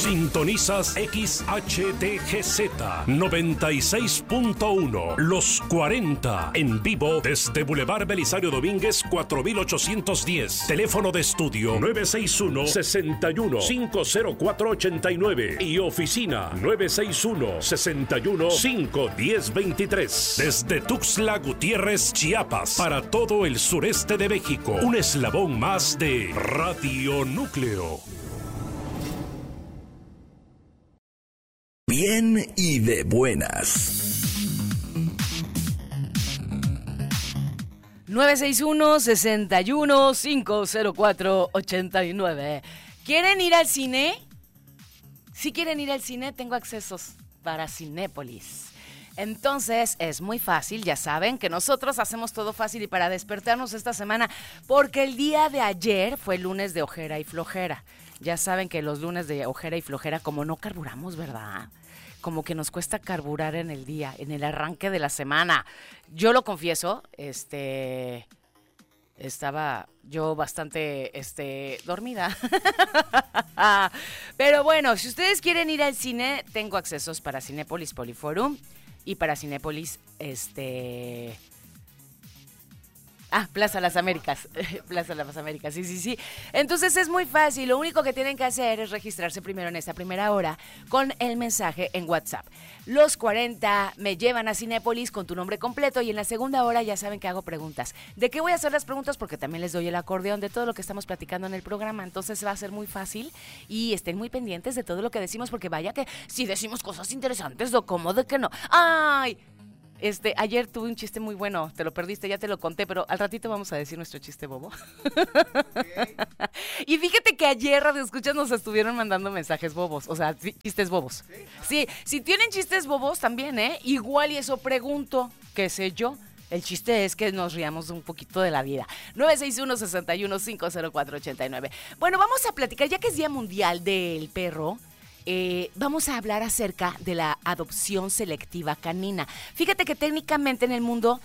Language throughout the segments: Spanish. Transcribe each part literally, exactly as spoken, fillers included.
Sintonizas X H D G Z noventa y seis punto uno, Los cuarenta, en vivo desde Boulevard Belisario Domínguez cuatro mil ochocientos diez. Teléfono de estudio nueve seis uno, seis uno, cinco cero cuatro ocho nueve y oficina nueve seis uno, seis uno, cinco uno cero dos tres. Desde Tuxtla Gutiérrez, Chiapas, para todo el sureste de México, un eslabón más de Radio Núcleo. Bien y de buenas. nueve seis uno, seis uno, cinco cero cuatro ocho nueve. ¿Quieren ir al cine? Si quieren ir al cine, tengo accesos para Cinépolis. Entonces, es muy fácil, ya saben que nosotros hacemos todo fácil y para despertarnos esta semana, porque el día de ayer fue lunes de ojera y flojera. Ya saben que los lunes de ojera y flojera, como no carburamos, ¿verdad? Como que nos cuesta carburar en el día, en el arranque de la semana. Yo lo confieso, este... estaba yo bastante este, dormida. Pero bueno, si ustedes quieren ir al cine, tengo accesos para Cinépolis Poliforum y para Cinépolis, este... Ah, Plaza Las Américas. Plaza Las Américas, sí, sí, sí. Entonces es muy fácil. Lo único que tienen que hacer es registrarse primero en esta primera hora con el mensaje en WhatsApp. Los cuarenta me llevan a Cinépolis con tu nombre completo y en la segunda hora ya saben que hago preguntas. ¿De qué voy a hacer las preguntas? Porque también les doy el acordeón de todo lo que estamos platicando en el programa. Entonces va a ser muy fácil y estén muy pendientes de todo lo que decimos porque vaya que si decimos cosas interesantes o cómo de que no. ¡Ay! Este, ayer tuve un chiste muy bueno, te lo perdiste, ya te lo conté, pero al ratito vamos a decir nuestro chiste bobo. Okay. Y fíjate que ayer Radio Escuchas nos estuvieron mandando mensajes bobos, o sea, chistes bobos. Sí, ah. Sí, si tienen chistes bobos también, ¿eh? Igual y eso pregunto, qué sé yo. El chiste es que nos riamos un poquito de la vida. nueve seis uno, seis uno, cinco cero cuatro ocho nueve. Bueno, vamos a platicar, ya que es Día Mundial del Perro. Eh, vamos a hablar acerca de la adopción selectiva canina. Fíjate que técnicamente en el mundo,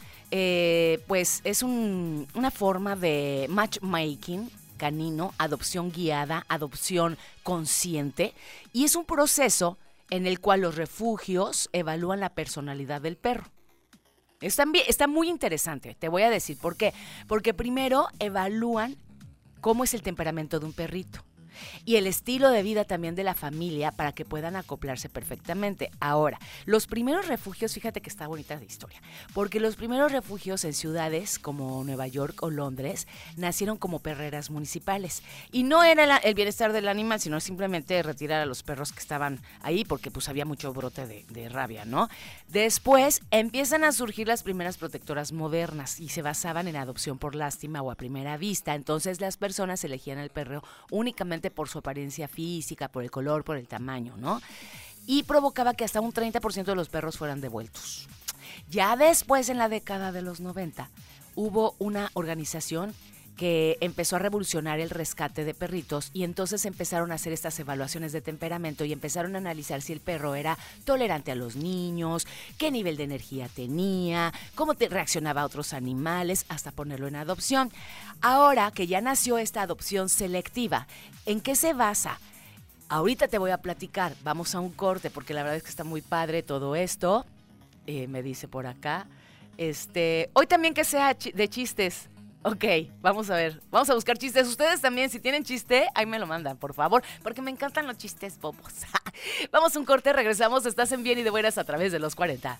eh, pues es un, una forma de matchmaking canino, adopción guiada, adopción consciente, y es un proceso en el cual los refugios evalúan la personalidad del perro. Está, está muy interesante, te voy a decir por qué. Porque primero evalúan cómo es el temperamento de un perrito y el estilo de vida también de la familia para que puedan acoplarse perfectamente. Ahora, los primeros refugios, fíjate que está bonita la historia, porque los primeros refugios en ciudades como Nueva York o Londres nacieron como perreras municipales y no era la, el bienestar del animal, sino simplemente retirar a los perros que estaban ahí porque pues había mucho brote de, de rabia, ¿no? Después empiezan a surgir las primeras protectoras modernas y se basaban en adopción por lástima o a primera vista. Entonces las personas elegían al perro únicamente por su apariencia física, por el color, por el tamaño, ¿no? Y provocaba que hasta un treinta por ciento de los perros fueran devueltos. Ya después, en la década de los noventa, hubo una organización que empezó a revolucionar el rescate de perritos y entonces empezaron a hacer estas evaluaciones de temperamento y empezaron a analizar si el perro era tolerante a los niños, qué nivel de energía tenía, cómo te reaccionaba a otros animales, hasta ponerlo en adopción. Ahora que ya nació esta adopción selectiva, ¿en qué se basa? Ahorita te voy a platicar, vamos a un corte porque la verdad es que está muy padre todo esto, eh, me dice por acá. Este, hoy también que sea ch- de chistes. Ok, vamos a ver, vamos a buscar chistes. Ustedes también, si tienen chiste, ahí me lo mandan, por favor, porque me encantan los chistes bobos. Vamos a un corte, regresamos, estás en Bien y de Buenas a través de los cuarenta.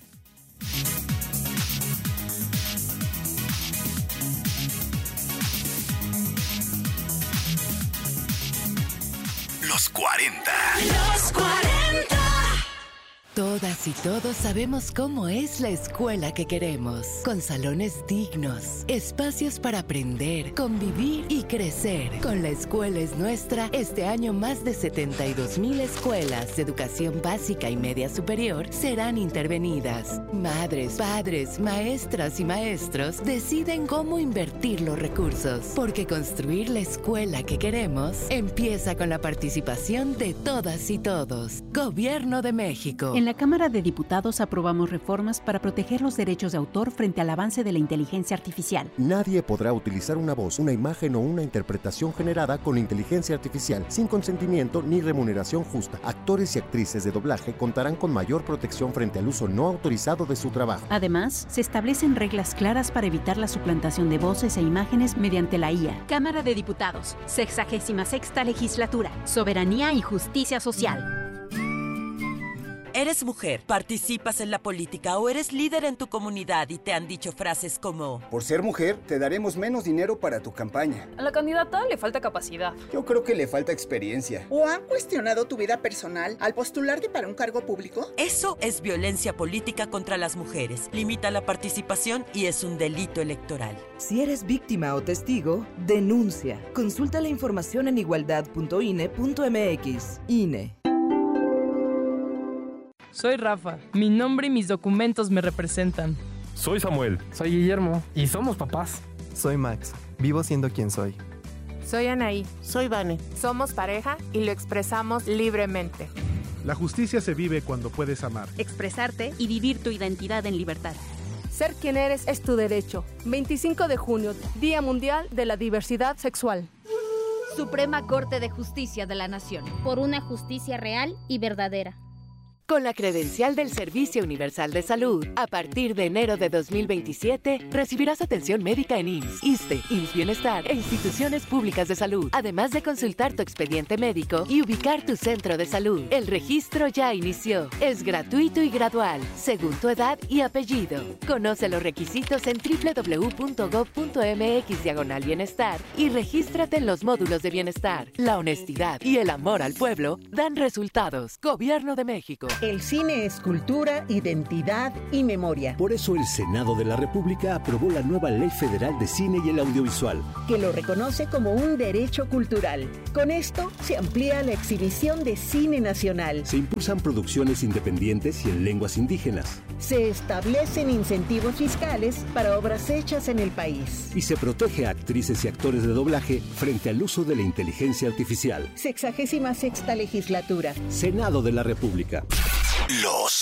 Los cuarenta. Los cuarenta. Todas y todos sabemos cómo es la escuela que queremos, con salones dignos, espacios para aprender, convivir y crecer. Con La Escuela es Nuestra, este año más de setenta y dos mil escuelas de educación básica y media superior serán intervenidas. Madres, padres, maestras y maestros deciden cómo invertir los recursos, porque construir la escuela que queremos empieza con la participación de todas y todos. Gobierno de México. En la Cámara de Diputados aprobamos reformas para proteger los derechos de autor frente al avance de la inteligencia artificial. Nadie podrá utilizar una voz, una imagen o una interpretación generada con inteligencia artificial sin consentimiento ni remuneración justa. Actores y actrices de doblaje contarán con mayor protección frente al uso no autorizado de su trabajo. Además, se establecen reglas claras para evitar la suplantación de voces e imágenes mediante la I A. Cámara de Diputados, sexagésima sexta legislatura, soberanía y justicia social. ¿Eres mujer, participas en la política o eres líder en tu comunidad y te han dicho frases como: por ser mujer, te daremos menos dinero para tu campaña? A la candidata le falta capacidad. Yo creo que le falta experiencia. ¿O han cuestionado tu vida personal al postularte para un cargo público? Eso es violencia política contra las mujeres. Limita la participación y es un delito electoral. Si eres víctima o testigo, denuncia. Consulta la información en igualdad punto i n e punto m x. I N E. Soy Rafa. Mi nombre y mis documentos me representan. Soy Samuel. Soy Guillermo. Y somos papás. Soy Max. Vivo siendo quien soy. Soy Anaí. Soy Vane. Somos pareja y lo expresamos libremente. La justicia se vive cuando puedes amar, expresarte y vivir tu identidad en libertad. Ser quien eres es tu derecho. veinticinco de junio, Día Mundial de la Diversidad Sexual. Suprema Corte de Justicia de la Nación. Por una justicia real y verdadera. Con la credencial del Servicio Universal de Salud, a partir de enero de dos mil veintisiete, recibirás atención médica en I M S S, ISSSTE, I M S S Bienestar e instituciones públicas de salud, además de consultar tu expediente médico y ubicar tu centro de salud. El registro ya inició. Es gratuito y gradual, según tu edad y apellido. Conoce los requisitos en doble u doble u doble u punto gob punto m x diagonal bienestar y regístrate en los módulos de bienestar. La honestidad y el amor al pueblo dan resultados. Gobierno de México. El cine es cultura, identidad y memoria. Por eso el Senado de la República aprobó la nueva Ley Federal de Cine y el Audiovisual, que lo reconoce como un derecho cultural. Con esto se amplía la exhibición de cine nacional. Se impulsan producciones independientes y en lenguas indígenas. Se establecen incentivos fiscales para obras hechas en el país. Y se protege a actrices y actores de doblaje frente al uso de la inteligencia artificial. Sexagésima sexta legislatura. Senado de la República. Los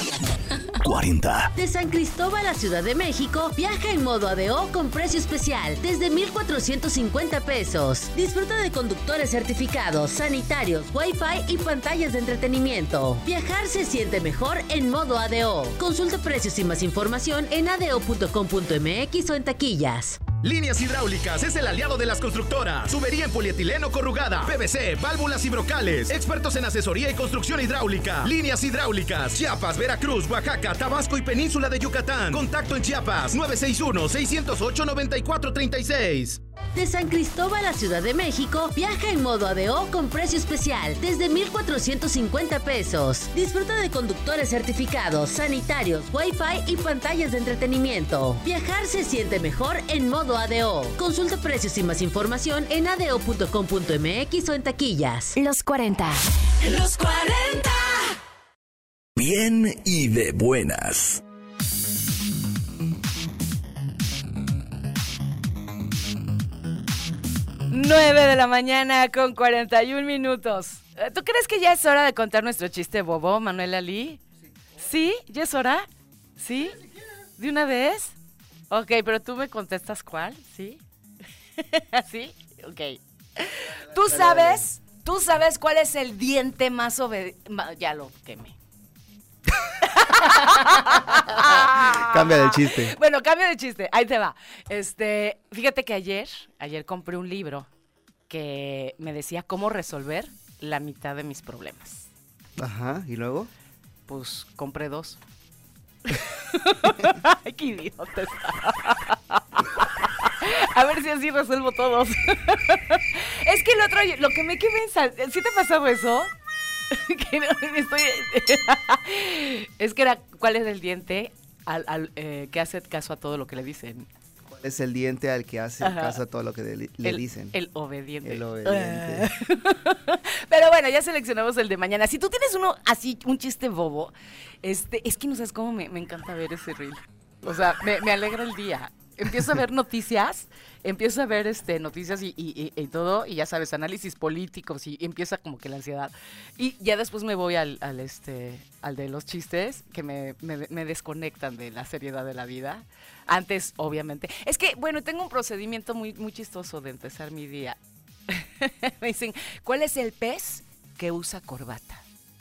cuarenta. De San Cristóbal a Ciudad de México, viaja en modo A D O con precio especial desde mil cuatrocientos cincuenta pesos. Disfruta de conductores certificados, sanitarios, wifi y pantallas de entretenimiento. Viajar se siente mejor en modo A D O. Consulta precios y más información en a d o punto com punto m x o en taquillas. Líneas Hidráulicas es el aliado de las constructoras. Tubería en polietileno corrugada, P V C, válvulas y brocales. Expertos en asesoría y construcción hidráulica. Líneas Hidráulicas, Chiapas, Veracruz, Oaxaca, Tabasco y Península de Yucatán. Contacto en Chiapas, nueve seis uno, seis cero ocho, nueve cuatro tres seis. De San Cristóbal a Ciudad de México, viaja en modo A D O con precio especial desde mil cuatrocientos cincuenta pesos. Disfruta de conductores certificados, sanitarios, wifi y pantallas de entretenimiento. Viajar se siente mejor en modo A D O. Consulta precios y más información en a d o punto com punto m x o en taquillas. Los cuarenta. Los cuarenta. Bien y de buenas. nueve de la mañana con cuarenta y un minutos. ¿Tú crees que ya es hora de contar nuestro chiste bobo, Manuel Ali? ¿Sí? ¿Ya es hora? ¿Sí? ¿De una vez? Ok, pero tú me contestas cuál, ¿sí? ¿Sí? Ok. ¿Tú sabes, tú sabes cuál es el diente más obediente? Ya lo quemé. Cambia de chiste. Bueno, cambia de chiste. Ahí te va. Este, fíjate que ayer, ayer compré un libro que me decía cómo resolver la mitad de mis problemas. Ajá, ¿y luego? Pues compré dos. Ay, qué idiota. A ver si así resuelvo todos. Es que el otro, lo que me quedé en... ¿Sí te ha pasado eso? Que no, estoy... Es que era, ¿cuál es el diente al, al, eh, que hace caso a todo lo que le dicen? ¿Cuál es el diente al que hace Ajá. caso a todo lo que le, le el, dicen? El obediente. El obediente. Pero bueno, ya seleccionamos el de mañana. Si tú tienes uno así, un chiste bobo, este, es que no sabes cómo me, me encanta ver ese reel. O sea, me, me alegra el día. empiezo a ver noticias, empiezo a ver este noticias y, y, y, y todo, y ya sabes, análisis políticos, y, y empieza como que la ansiedad. Y ya después me voy al, al este, al de los chistes, que me, me, me desconectan de la seriedad de la vida. Antes, obviamente. Es que, bueno, tengo un procedimiento muy, muy chistoso de empezar mi día. Me dicen, ¿cuál es el pez que usa corbata?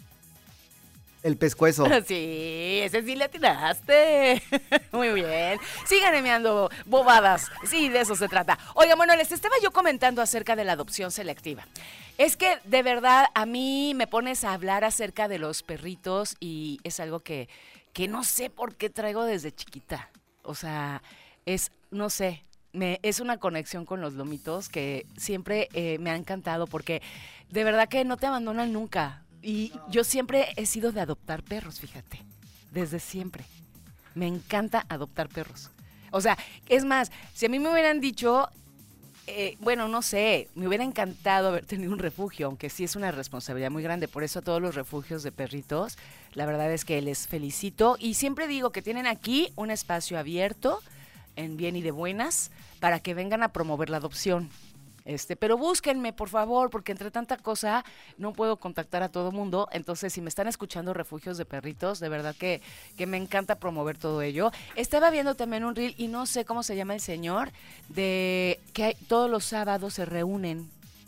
El pescuezo. Sí, ese sí le atinaste. Muy bien. Sigan enviando bobadas. Sí, de eso se trata. Oigan, bueno, les estaba yo comentando acerca de la adopción selectiva. Es que, de verdad, a mí me pones a hablar acerca de los perritos y es algo que, que no sé por qué traigo desde chiquita. O sea, es, no sé, me, es una conexión con los lomitos que siempre eh, me ha encantado porque de verdad que no te abandonan nunca. Y yo siempre he sido de adoptar perros, fíjate, desde siempre. Me encanta adoptar perros. O sea, es más, si a mí me hubieran dicho, eh, bueno, no sé, me hubiera encantado haber tenido un refugio, aunque sí es una responsabilidad muy grande. Por eso a todos los refugios de perritos, la verdad es que les felicito. Y siempre digo que tienen aquí un espacio abierto, en bien y de buenas, para que vengan a promover la adopción. Este, pero búsquenme, por favor, porque entre tanta cosa no puedo contactar a todo mundo. Entonces, si me están escuchando refugios de perritos, de verdad que, que me encanta promover todo ello. Estaba viendo también un reel, y no sé cómo se llama el señor, de que hay, todos los sábados se reúnen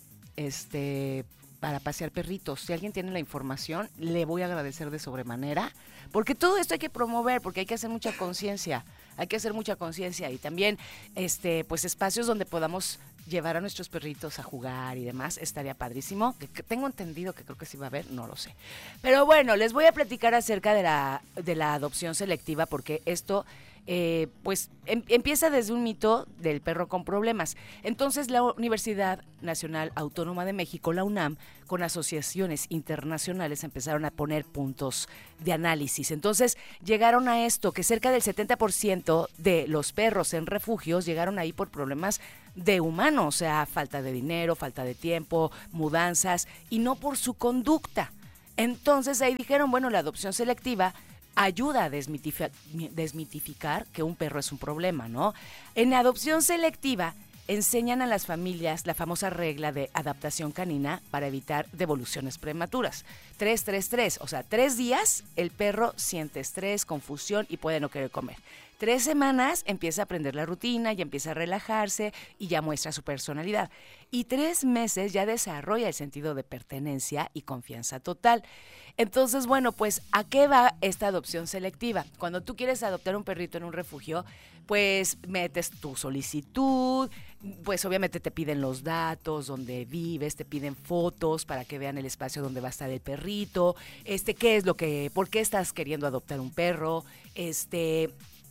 este, para pasear perritos. Si alguien tiene la información, le voy a agradecer de sobremanera, porque todo esto hay que promover, porque hay que hacer mucha conciencia. Hay que hacer mucha conciencia y también este, pues espacios donde podamos llevar a nuestros perritos a jugar y demás, estaría padrísimo. Que, que tengo entendido que creo que sí va a haber, no lo sé. Pero bueno, les voy a platicar acerca de la, de la adopción selectiva, porque esto eh, pues em, empieza desde un mito del perro con problemas. Entonces la Universidad Nacional Autónoma de México, la UNAM, con asociaciones internacionales empezaron a poner puntos de análisis. Entonces llegaron a esto, que cerca del setenta por ciento de los perros en refugios llegaron ahí por problemas de humanos, o sea, falta de dinero, falta de tiempo, mudanzas, y no por su conducta. Entonces ahí dijeron, bueno, la adopción selectiva ayuda a desmitificar, desmitificar que un perro es un problema, ¿no? En la adopción selectiva enseñan a las familias la famosa regla de adaptación canina para evitar devoluciones prematuras. tres tres tres, o sea, tres días el perro siente estrés, confusión y puede no querer comer. Tres semanas empieza a aprender la rutina y empieza a relajarse y ya muestra su personalidad. Y tres meses ya desarrolla el sentido de pertenencia y confianza total. Entonces, bueno, pues, ¿a qué va esta adopción selectiva? Cuando tú quieres adoptar un perrito en un refugio, pues metes tu solicitud, pues obviamente te piden los datos, donde vives, te piden fotos para que vean el espacio donde va a estar el perrito, este, qué es lo que, por qué estás queriendo adoptar un perro, este...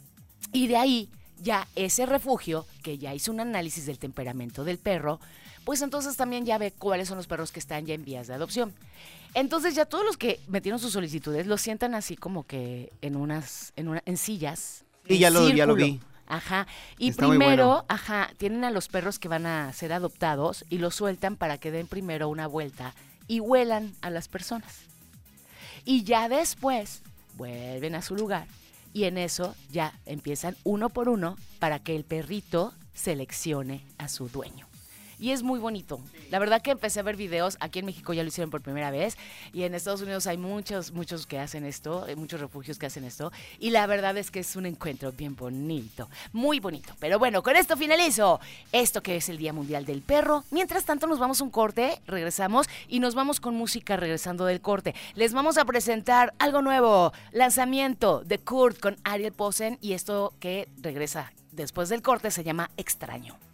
Y de ahí, ya ese refugio, que ya hizo un análisis del temperamento del perro, pues entonces también ya ve cuáles son los perros que están ya en vías de adopción. Entonces ya todos los que metieron sus solicitudes los sientan así como que en unas, en, una, en sillas. Sí, ya lo, ya lo vi. Ajá. Y Está primero, muy bueno. ajá, tienen a los perros que van a ser adoptados y los sueltan para que den primero una vuelta y huelan a las personas. Y ya después vuelven a su lugar. Y en eso ya empiezan uno por uno para que el perrito seleccione a su dueño. Y es muy bonito. La verdad que empecé a ver videos, aquí en México ya lo hicieron por primera vez, y en Estados Unidos hay muchos, muchos que hacen esto, muchos refugios que hacen esto, y la verdad es que es un encuentro bien bonito, muy bonito. Pero bueno, con esto finalizo esto que es el Día Mundial del Perro. Mientras tanto nos vamos a un corte, regresamos, y nos vamos con música regresando del corte. Les vamos a presentar algo nuevo, lanzamiento de Kurt con Ariel Posen, y esto que regresa después del corte se llama Extraño.